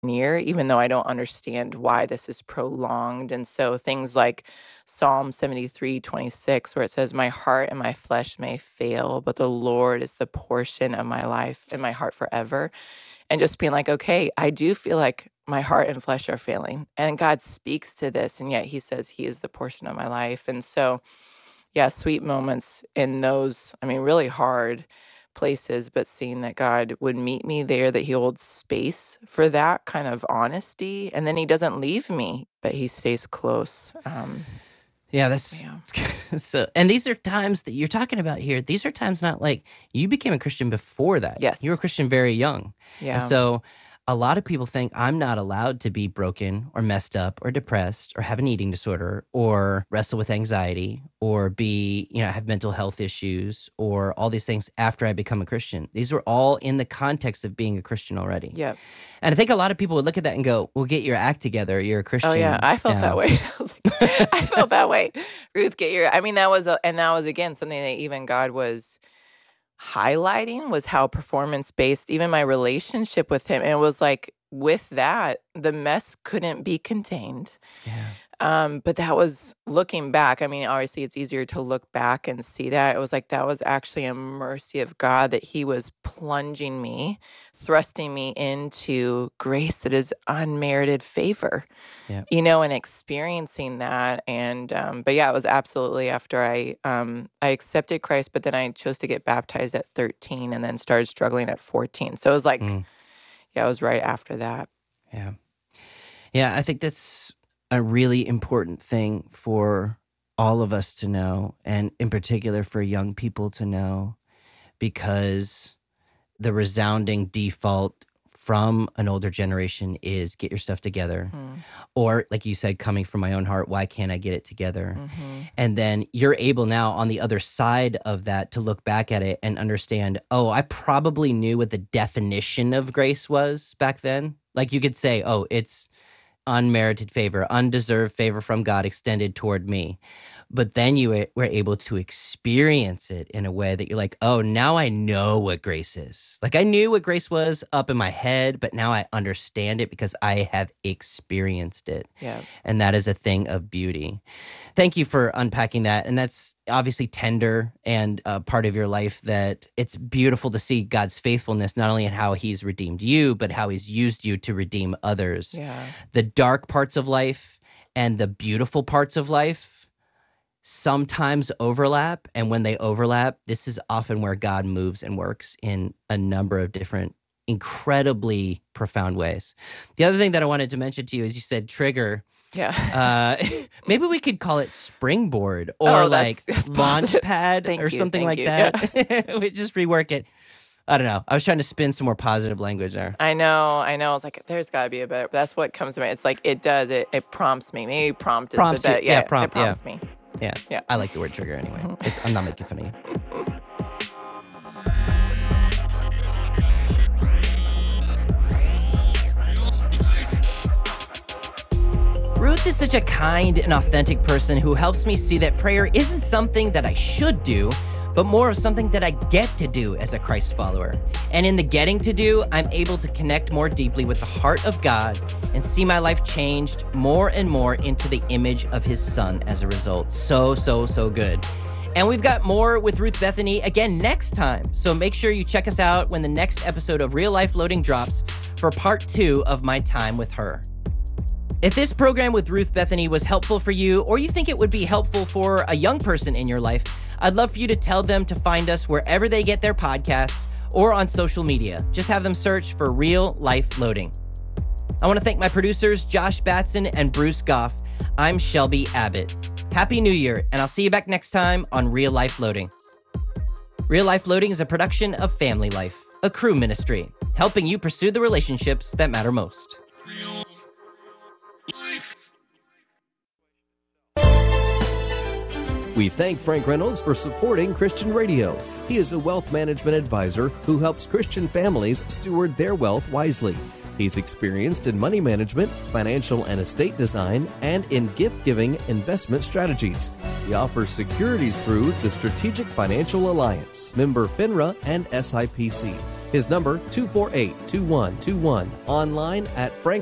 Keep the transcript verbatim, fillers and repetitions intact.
near, even though I don't understand why this is prolonged. And so things like Psalm seventy-three twenty-six, where it says, my heart and my flesh may fail, but the Lord is the portion of my life and my heart forever. And just being like, okay, I do feel like my heart and flesh are failing. And God speaks to this, and yet he says he is the portion of my life. And so, yeah, sweet moments in those, I mean, really hard places, but seeing that God would meet me there, that he holds space for that kind of honesty. And then he doesn't leave me, but he stays close. Um, Yeah, that's yeah. so. And these are times that you're talking about here. These are times not like you became a Christian before that. Yes. You were a Christian very young. Yeah. And so a lot of people think I'm not allowed to be broken or messed up or depressed or have an eating disorder or wrestle with anxiety or be, you know, have mental health issues or all these things after I become a Christian. These were all in the context of being a Christian already. Yeah. And I think a lot of people would look at that and go, well, get your act together. You're a Christian. Oh yeah, I felt now. that way. I, was like, I felt that way. Ruth, get your, I mean, that was, a, and that was again, something that even God was highlighting, was how performance-based, even my relationship with him. And it was like, with that, the mess couldn't be contained. Yeah. Um, but that was looking back. I mean, obviously it's easier to look back and see that. It was like, that was actually a mercy of God, that he was plunging me, thrusting me into grace that is unmerited favor, Yeah. you know, and experiencing that. And, um, but yeah, it was absolutely after I, um, I accepted Christ, but then I chose to get baptized at thirteen and then started struggling at fourteen. So it was like, Mm. yeah, it was right after that. Yeah. Yeah, I think that's a really important thing for all of us to know, and in particular for young people to know, because the resounding default from an older generation is get your stuff together. Mm. Or like you said, coming from my own heart, why can't I get it together? Mm-hmm. And then you're able now on the other side of that to look back at it and understand, oh, I probably knew what the definition of grace was back then. Like you could say, oh, it's unmerited favor, undeserved favor from God extended toward me. But then you were able to experience it in a way that you're like, oh, now I know what grace is. Like I knew what grace was up in my head, but now I understand it because I have experienced it. Yeah. And that is a thing of beauty. Thank you for unpacking that. And that's obviously tender and a part of your life that it's beautiful to see God's faithfulness, not only in how he's redeemed you, but how he's used you to redeem others. Yeah. The dark parts of life and the beautiful parts of life sometimes overlap. And when they overlap, this is often where God moves and works in a number of different incredibly profound ways. The other thing that I wanted to mention to you is you said trigger. Yeah. Uh, maybe we could call it springboard or Oh, like that's- that's launch positive. pad Thank or you, something thank like you. that. We just rework it. I don't know. I was trying to spin some more positive language there. I know, I know. I was like, there's got to be a better. That's what comes to me. It's like it does. It it prompts me. Maybe prompt is Prompts the you. better. Yeah, Yeah, prompt, It yeah. prompts me. Yeah. Yeah. I like the word trigger anyway. It's, I'm not making fun of you. Ruth is such a kind and authentic person who helps me see that prayer isn't something that I should do, but more of something that I get to do as a Christ follower. And in the getting to do, I'm able to connect more deeply with the heart of God and see my life changed more and more into the image of his son as a result. So, so, so good. And we've got more with Ruth Bethany again next time. So make sure you check us out when the next episode of Real Life Loading drops for part two of my time with her. If this program with Ruth Bethany was helpful for you, or you think it would be helpful for a young person in your life, I'd love for you to tell them to find us wherever they get their podcasts or on social media. Just have them search for Real Life Loading. I want to thank my producers, Josh Batson and Bruce Goff. I'm Shelby Abbott. Happy New Year, and I'll see you back next time on Real Life Loading. Real Life Loading is a production of Family Life, a crew ministry, helping you pursue the relationships that matter most. Real life. We thank Frank Reynolds for supporting Christian Radio. He is a wealth management advisor who helps Christian families steward their wealth wisely. He's experienced in money management, financial and estate design, and in gift-giving investment strategies. He offers securities through the Strategic Financial Alliance, member FINRA and S I P C. His number, two four eight, two one two one. Online at frank